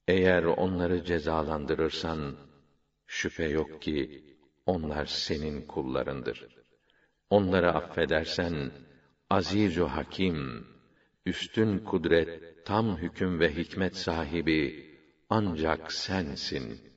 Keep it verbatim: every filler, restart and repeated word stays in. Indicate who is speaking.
Speaker 1: Eğer onları cezalandırırsan, şüphe yok ki onlar senin kullarındır. Onları affedersen, aziz-ü hakim, üstün kudret, tam hüküm ve hikmet sahibi ancak sensin.